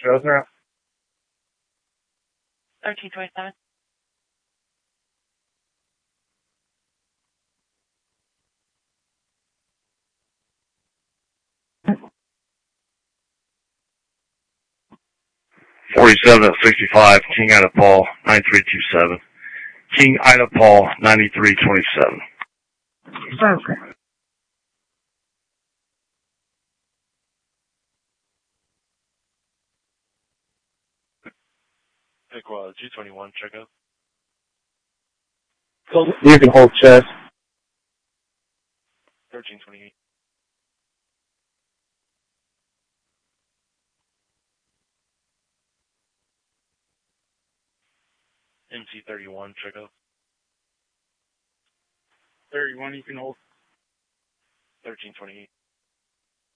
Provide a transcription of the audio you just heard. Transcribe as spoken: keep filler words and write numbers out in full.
Shows now. thirteen twenty-seven. forty-seven at sixty-five, King Ida Paul, nine three two seven. King Ida Paul, ninety-three twenty-seven. Okay. Pick uh, two twenty-one, check out. You can hold chest. thirteen twenty-eight. M C thirty-one, check out. thirty-one, you can hold. thirteen twenty-eight.